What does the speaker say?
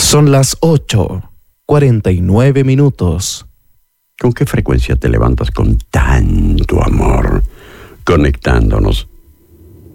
Son las 8:49. ¿Con qué frecuencia te levantas con tanto amor, conectándonos